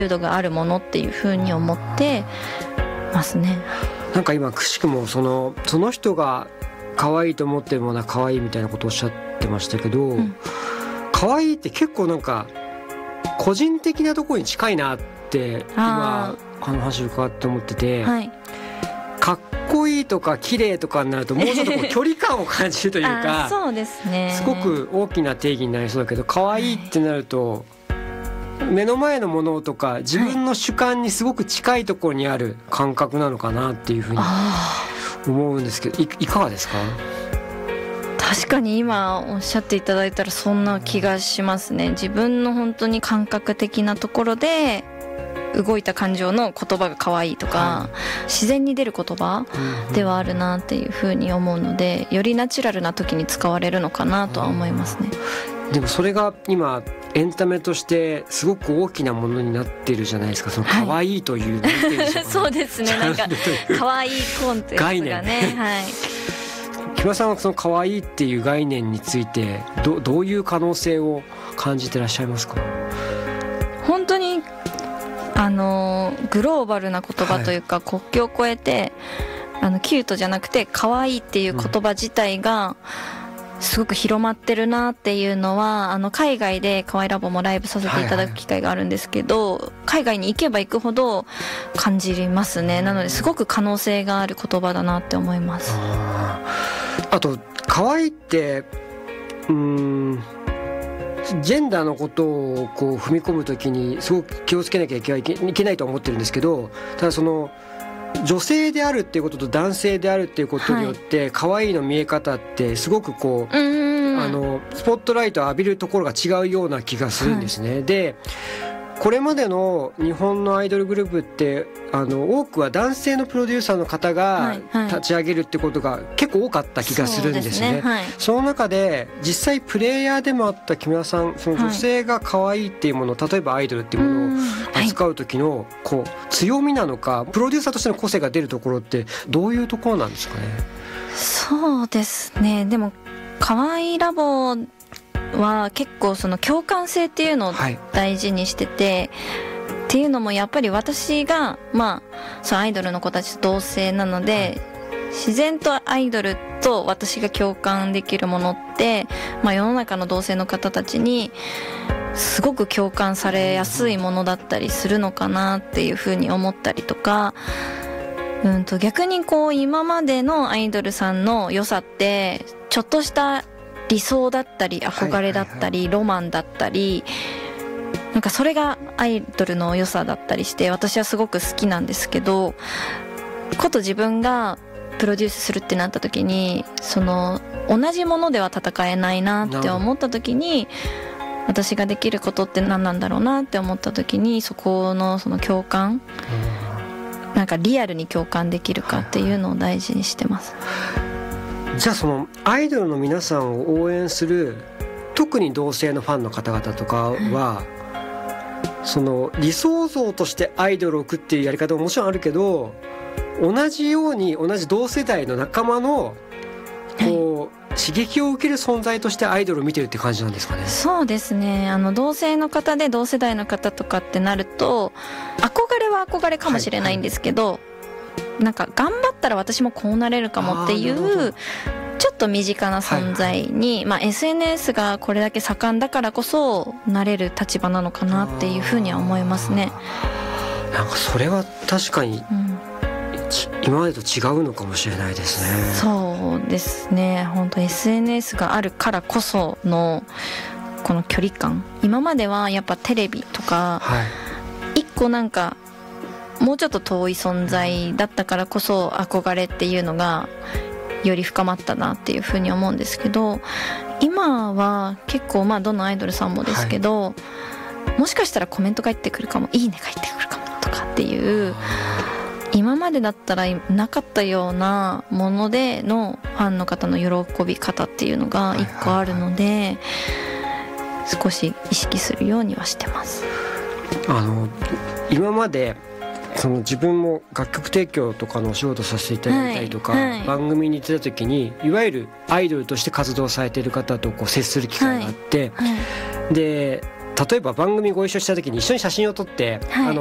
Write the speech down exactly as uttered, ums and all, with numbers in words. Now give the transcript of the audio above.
度があるものっていうふうに思ってますね。 なんか今くしくもそのその人が可愛いと思ってるものは可愛いみたいなことをおっしゃってましたけど、うん、可愛いって結構なんか個人的なところに近いなって今あの話を伺って思ってて、はい、かっこいいとか綺麗とかになるともうちょっとこう距離感を感じるというかそうですね、 すごく大きな定義になりそうだけど、可愛いってなると目の前のものとか自分の主観にすごく近いところにある感覚なのかなっていうふうに思うんですけど、 い, いかがですか？ 確かに今おっしゃっていただいたらそんな気がしますね。自分の本当に感覚的なところで動いた感情の言葉が可愛いとか、はい、自然に出る言葉ではあるなっていうふうに思うので、よりナチュラルな時に使われるのかなとは思いますね。 でもそれが今エンタメとしてすごく大きなものになってるじゃないですか。その可愛いという、 はい、そうですね、なんか可愛いコンテンツがね、はい、 木村さんはその可愛いっていう概念について ど, どういう可能性を感じてらっしゃいますか？ 本当にあのグローバルな言葉というか、はい、国境を越えてあのキュートじゃなくて可愛いっていう言葉自体がすごく広まってるなっていうのは、あの海外で可愛ラボもライブさせていただく機会があるんですけど、はいはい、海外に行けば行くほど感じますね。なのですごく可能性がある言葉だなって思います。 あ, あと可愛いってうーんジェンダーのことをこう踏み込むときにすごく気をつけなきゃいけないと思ってるんですけど、ただその女性であるっていうことと男性であるっていうことによって可愛いの見え方ってすごくこう、はい、あのスポットライトを浴びるところが違うような気がするんですね、はい、でこれまでの日本のアイドルグループってあの多くは男性のプロデューサーの方が立ち上げるってことが結構多かった気がするんですね。 そうですね、はい、その中で実際プレイヤーでもあった木村さん、その女性が可愛いっていうもの、はい、例えばアイドルっていうものを扱う時のこう強みなのか、プロデューサーとしての個性が出るところってどういうところなんですかね？ そうですね、でも可愛いラボは結構その共感性っていうのを大事にしてて、はい、っていうのもやっぱり私がまあそのアイドルの子たちと同性なので、はい、自然とアイドルと私が共感できるものって、まあ、世の中の同性の方たちにすごく共感されやすいものだったりするのかなっていうふうに思ったりとか、うんと逆にこう今までのアイドルさんの良さってちょっとした理想だったり憧れだったり、はいはいはい、ロマンだったり、なんかそれがアイドルの良さだったりして私はすごく好きなんですけど、こと自分がプロデュースするってなった時にその同じものでは戦えないなって思った時に、私ができることって何なんだろうなって思った時に、そこのその共感、うん、なんかリアルに共感できるかっていうのを大事にしてます。 じゃあそのアイドルの皆さんを応援する特に同性のファンの方々とかは、うん、その理想像としてアイドルを置くっていうやり方ももちろんあるけど、同じように同じ同世代の仲間のこう、はい、刺激を受ける存在としてアイドルを見てるって感じなんですかね？ そうですね、あの同性の方で同世代の方とかってなると憧れは憧れかもしれないんですけど、はいはい、なんか頑張ったら私もこうなれるかもっていうちょっと身近な存在に、はいまあ、エスエヌエス がこれだけ盛んだからこそなれる立場なのかなっていうふうには思いますね。 なんかそれは確かに、うん、今までと違うのかもしれないですね。 そうですね、本当 エスエヌエス があるからこそのこの距離感、今まではやっぱテレビとか、はい、一個なんかもうちょっと遠い存在だったからこそ憧れっていうのがより深まったなっていうふうに思うんですけど、今は結構まあどのアイドルさんもですけど、はい、もしかしたらコメント返ってくるかも、いいね返ってくるかもとかっていう、今までだったらなかったようなものでのファンの方の喜び方っていうのが一個あるので、はいはいはい、少し意識するようにはしてます。 あの今までその自分も楽曲提供とかのお仕事させていただいたりとか、はいはい、番組に出た時にいわゆるアイドルとして活動されている方とこう接する機会があって、はいはい、で例えば番組ご一緒した時に一緒に写真を撮って、はい、あの